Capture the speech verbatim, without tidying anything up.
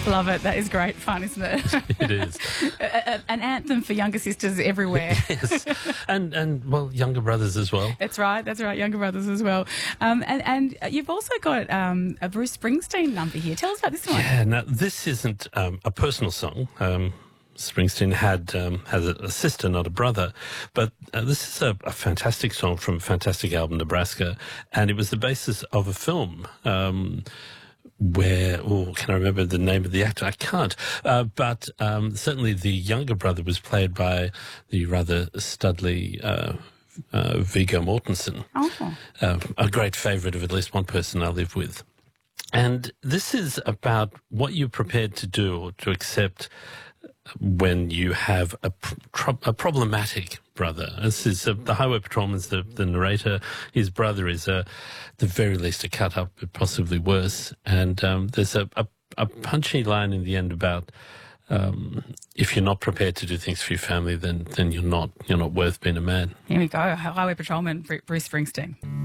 Love it. That is great fun, isn't it? It is. a, a, an anthem for younger sisters everywhere. Yes, and and well, younger brothers as well. That's right. That's right. Younger brothers as well. Um, and and you've also got um, a Bruce Springsteen number here. Tell us about this one. Yeah. Now this isn't um, a personal song. Um, Springsteen had um, has a, a sister, not a brother, but uh, this is a, a fantastic song from a fantastic album, Nebraska, and it was the basis of a film. Um, where, oh, can I remember the name of the actor? I can't. Uh, but um, certainly the younger brother was played by the rather studly uh, uh, Viggo Mortensen, Oh. uh, a great favourite of at least one person I live with. And this is about what you're prepared to do or to accept when you have a, pr a problematic brother. This is uh, the highway patrolman's the, the narrator. His brother is, uh, the very least, a cut up, but possibly worse. And um, there's a, a, a punchy line in the end about um, if you're not prepared to do things for your family, then then you're not you're not worth being a man. Here we go. Highway Patrolman Bruce Springsteen.